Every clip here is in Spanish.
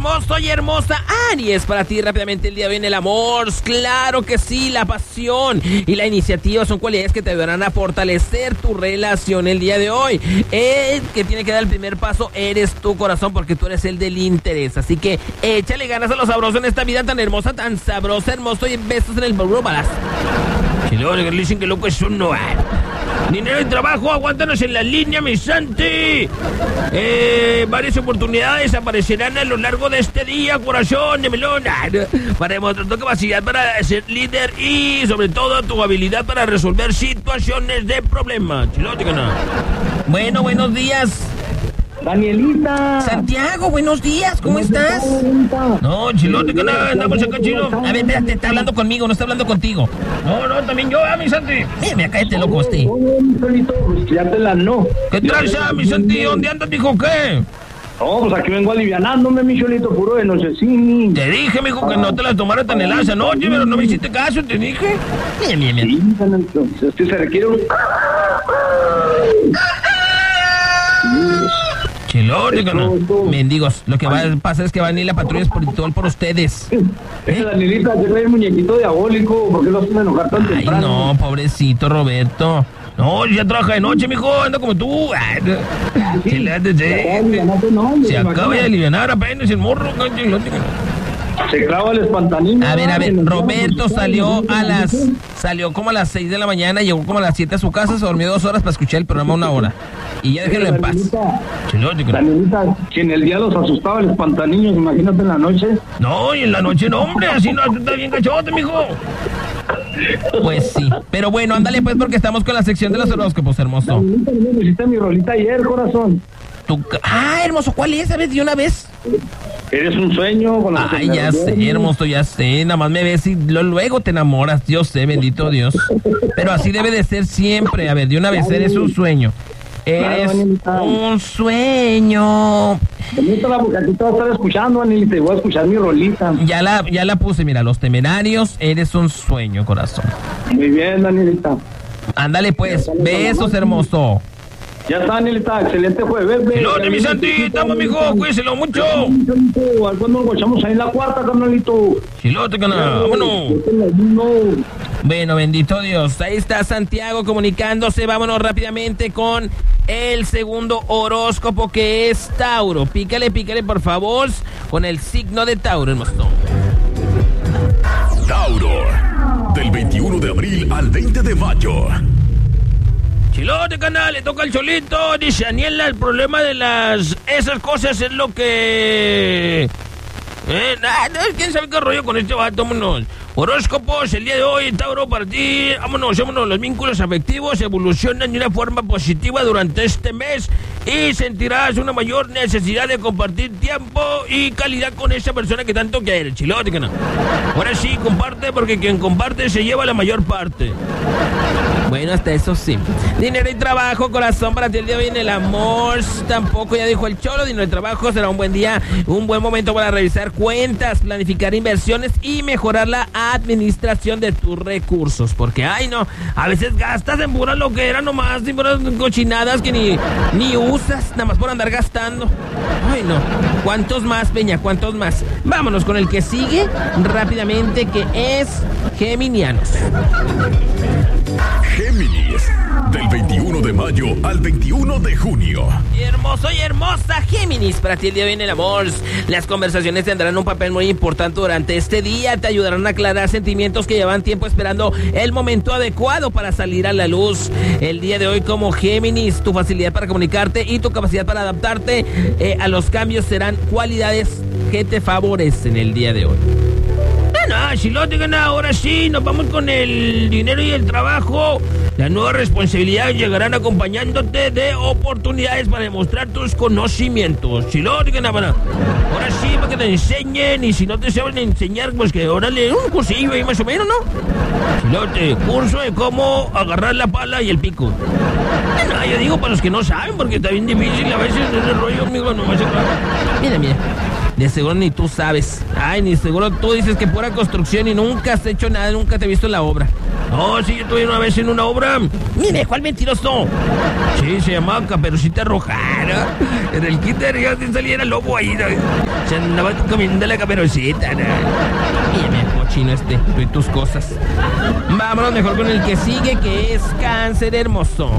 hermoso y hermosa Aries, para ti rápidamente el día viene el amor. Claro que sí, la pasión y la iniciativa son cualidades que te ayudarán a fortalecer tu relación el día de hoy. El que tiene que dar el primer paso eres tu corazón, porque tú eres el del interés. Así que échale ganas a lo sabroso en esta vida tan hermosa, tan sabrosa, hermoso, y besos en el balas. Si luego le dicen que loco es uno. Dinero y trabajo, aguántanos en la línea, mi Santi. Varias oportunidades aparecerán a lo largo de este día, corazón de melón, para demostrar tu capacidad para ser líder y sobre todo tu habilidad para resolver situaciones de problemas. Bueno, buenos días. Danielita. Santiago, buenos días, ¿cómo estás? No, chilote, que nada, andamos acá, chilo. A ver, espérate, está hablando conmigo, no está hablando contigo. No, también yo, mi Santi. Mira, cállate, loco, No. ¿Qué traza, mi Santi? ¿Dónde andas, mijo, qué? No, pues aquí vengo alivianándome, mi cholito, puro de nochecín. Te dije, mijo, que no te la tomara tan helada esa noche, pero no me hiciste caso, te dije. Mira. Sí, entonces, se requiere un... Chilote, que no. Mendigos, lo que va a pasar es que van a ir la patrulla espiritual por ustedes. Danielita, te trae el muñequito diabólico, ¿por qué lo hacen enojar tan temprano? No, pobrecito Roberto. No, ya trabaja de noche, mijo, anda como tú. Se acaba de alivianar apenas el morro. Se clava el espantanín. A ver, Roberto salió como a las 6 de la mañana, llegó como a las 7 a su casa, se durmió 2 horas para escuchar el programa 1 hora. Y ya déjenlo en paz. Danielita, que en el día los asustaba el espantanín, imagínate en la noche. No, y en la noche no, hombre, así no, está bien cachote, mijo. Pues sí, pero bueno, ándale pues, porque estamos con la sección de los horóscopos, hermoso. Me hiciste mi rolita ayer, corazón. Hermoso, ¿cuál es? ¿Sabes de una vez? Eres un sueño con la... Ay, ya sé, hermoso, ya sé. Nada más me ves y luego te enamoras. Yo sé, bendito Dios. Pero así debe de ser siempre. A ver, de una vez, eres un sueño. Eres un sueño. Porque aquí te vas a estar escuchando, Anilita, y voy a escuchar mi rolita. Ya la puse, mira, Los Temerarios, eres un sueño, corazón. Muy bien, Anilita. Ándale pues, besos, hermoso. Ya está, Anilita, excelente jueves. Chilote, mi Santi, estamos, mijo, cuídeselo mucho. Cuando nos guachamos ahí en la cuarta, carnalito. Chilote, canal, vámonos. Bueno, bendito Dios, ahí está Santiago comunicándose. Vámonos rápidamente con el segundo horóscopo, que es Tauro. Pícale, por favor, con el signo de Tauro, hermoso. Tauro, del 21 de abril al 20 de mayo. Chilote, canal, le toca al Cholito. Dice Aniela, el problema de esas cosas es lo que... ¿Quién sabe qué rollo con este vato? Vámonos. Horóscopos, el día de hoy, Tauro, para ti, vámonos. Los vínculos afectivos evolucionan de una forma positiva durante este mes y sentirás una mayor necesidad de compartir tiempo y calidad con esa persona que tanto quieres. Chilote, canal. Ahora sí, comparte, porque quien comparte se lleva la mayor parte. Bueno, hasta eso sí. Dinero y trabajo, corazón, para ti el día de hoy en el amor. Tampoco, ya dijo el Cholo, dinero y trabajo será un buen día, un buen momento para revisar cuentas, planificar inversiones y mejorar la administración de tus recursos. Porque, a veces gastas en pura loquera nomás, en puras cochinadas que ni usas, nada más por andar gastando. Ay, no. ¿Cuántos más, Peña? ¿Cuántos más? Vámonos con el que sigue rápidamente, que es Geminianos. Géminis, del 21 de mayo al 21 de junio. Hermoso y hermosa Géminis, para ti el día viene el amor. Las conversaciones tendrán un papel muy importante durante este día. Te ayudarán a aclarar sentimientos que llevan tiempo esperando el momento adecuado para salir a la luz. El día de hoy, como Géminis, tu facilidad para comunicarte y tu capacidad para adaptarte a los cambios serán cualidades que te favorecen el día de hoy. Chilote, gana, ahora sí, nos vamos con el dinero y el trabajo. Las nuevas responsabilidades llegarán acompañándote de oportunidades para demostrar tus conocimientos. Chilote, gana, ahora sí, para que te enseñen, y si no te saben enseñar, pues que órale, un cursillo ahí más o menos, ¿no? Chilote, curso de cómo agarrar la pala y el pico. Yo digo para los que no saben, porque está bien difícil a veces ese rollo, amigo, no me sé. Mira. De seguro ni tú sabes. Ni seguro tú dices que pura construcción y nunca has hecho nada, nunca te he visto la obra. No, sí, yo estuve una vez en una obra. Mire, ¿cuál mentiroso? Sí, se llamaba Caperucita Roja, ¿no? En el kinder ya saliera lobo ahí, ¿no? Se andaba comiendo la caperucita, ¿no? Mire, cochino tú y tus cosas. Vámonos mejor con el que sigue, que es Cáncer, hermoso.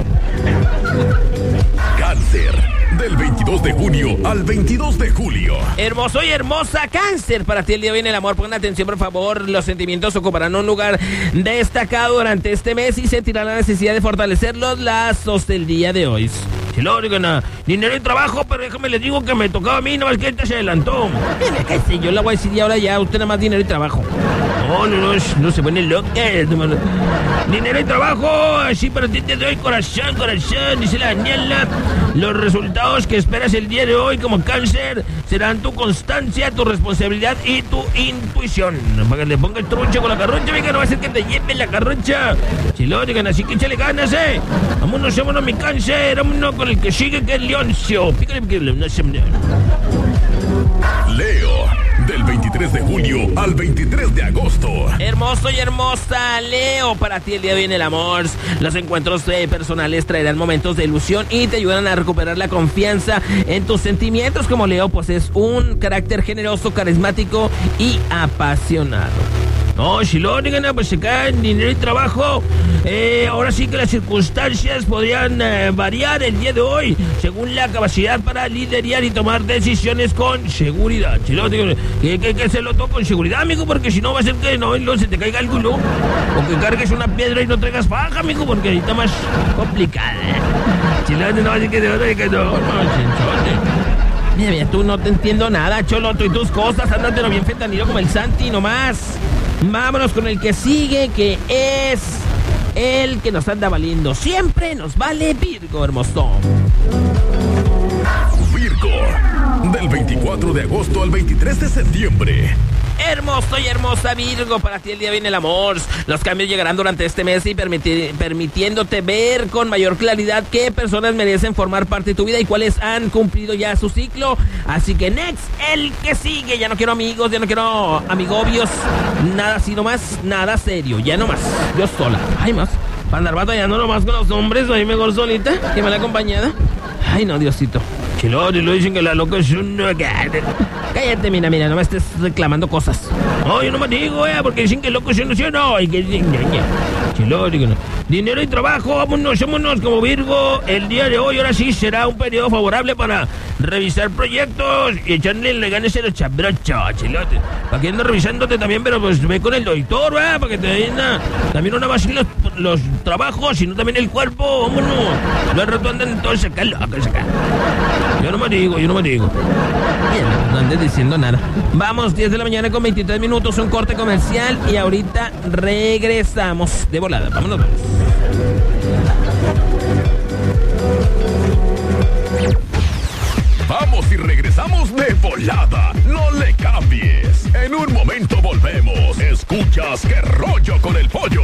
Cáncer, del 22 de junio al 22 de julio. Hermoso y hermosa, Cáncer. Para ti el día viene el amor. Pongan atención, por favor. Los sentimientos ocuparán un lugar destacado durante este mes y sentirán la necesidad de fortalecer los lazos del día de hoy. Si lo digo, dinero y trabajo, pero déjame les digo que me tocaba a mí, no más que este se adelantó. Mira, que sí, yo la voy a decir y ahora ya, usted nada más dinero y trabajo. No se pone loca. Dinero y trabajo, así para ti te doy corazón, dice la Daniela. Los resultados que esperas el día de hoy como Cáncer serán tu constancia, tu responsabilidad y tu intuición. Para que le ponga el trucho con la carroncha, venga, no va a ser que te lleven la carroncha. Si lo digan, así que échale ganas, vámonos mi Cáncer, vámonos con el que sigue, que es Leoncio. Pícale, Leo, del 23 de julio al 23 de agosto. Hermoso y hermosa, Leo, para ti el día viene el amor. Los encuentros personales traerán momentos de ilusión y te ayudarán a recuperar la confianza en tus sentimientos. Como Leo, posees un carácter generoso, carismático y apasionado. No, si lo digan, pues se caen dinero y trabajo. Ahora sí que las circunstancias podrían variar el día de hoy según la capacidad para liderar y tomar decisiones con seguridad. Si lo digan, que se lo toque con seguridad, amigo, porque si no va a ser que no se te caiga algo, ¿no? O que cargues una piedra y no traigas faja, amigo, porque ahí está más complicada. Si lo digan, no va a ser que no. Mira, tú no te entiendo nada, cholo, tú y tus cosas, ándate bien fentanilo como el Santi nomás. Vámonos con el que sigue, que es el que nos anda valiendo. Siempre nos vale Virgo, hermoso. Virgo, del 24 de agosto al 23 de septiembre. Hermoso y hermosa Virgo, para ti el día viene el amor. Los cambios llegarán durante este mes y permitiéndote ver con mayor claridad qué personas merecen formar parte de tu vida y cuáles han cumplido ya su ciclo. Así que next, el que sigue. Ya no quiero amigos, ya no quiero amigobios. Nada así nomás, nada serio, ya nomás. Yo sola. Ay, más. Para andar batallando nomás con los hombres, ahí mejor solita, que mal acompañada. Ay, no, Diosito. Chilo, lo dicen que la loca es una... Cállate, mira, no me estés reclamando cosas. No, yo no me digo, porque dicen que loco es una... No, y que... Chilo, digo, no. Dinero y trabajo, vámonos como Virgo. El día de hoy, ahora sí, será un periodo favorable para revisar proyectos y echarle ganas a los chabrochos, chilote. Para que andas revisándote también, pero pues ve con el doctor, para que te den también no nada más los trabajos, sino también el cuerpo, vámonos. Los ratos andan todos acá, locos acá. Yo no me digo. Bien, no andes diciendo nada. Vamos, 10 de la mañana con 23 minutos, un corte comercial y ahorita regresamos de volada. Vámonos. Vamos y regresamos de volada. No le cambies. En un momento volvemos. Escuchas Qué Rollo con el Pollo.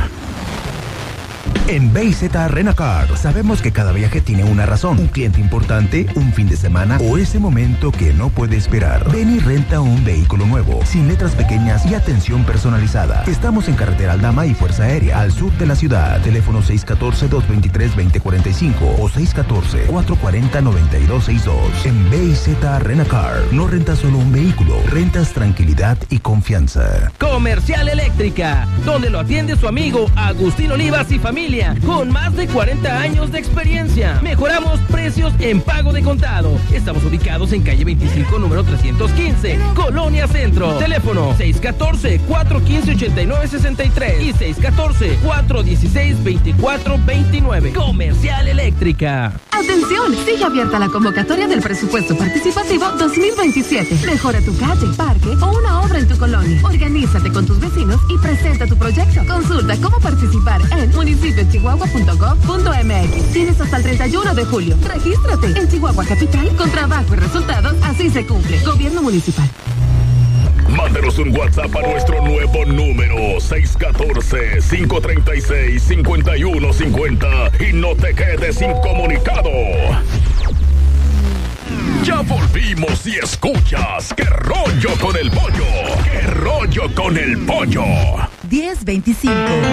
En BZ Rent-A-Car sabemos que cada viaje tiene una razón. Un cliente importante, un fin de semana o ese momento que no puede esperar. Ven y renta un vehículo nuevo, sin letras pequeñas y atención personalizada. Estamos en Carretera Aldama y Fuerza Aérea, al sur de la ciudad. Teléfono 614-223-2045 o 614-440-9262. En BZ Rent-A-Car no rentas solo un vehículo, rentas tranquilidad y confianza. Comercial Eléctrica, donde lo atiende su amigo Agustín Olivas y familia, con más de 40 años de experiencia. Mejoramos precios en pago de contado. Estamos ubicados en calle 25, número 315, Colonia Centro. Teléfono 614-415-8963 y 614-416-2429. Comercial Eléctrica. ¡Atención! Sigue abierta la convocatoria del presupuesto participativo 2027. Mejora tu calle, parque o una obra en tu colonia. Organízate con tus vecinos y presenta tu proyecto. Consulta cómo participar en municipiochihuahua.gov.mx. Tienes hasta el 31 de julio. Regístrate. En Chihuahua Capital, con trabajo y resultados, así se cumple. Gobierno Municipal. Mándanos un WhatsApp a nuestro nuevo número 614-536-5150 y no te quedes incomunicado. Ya volvimos y escuchas Qué Rollo con el Pollo. Qué Rollo con el Pollo. 1025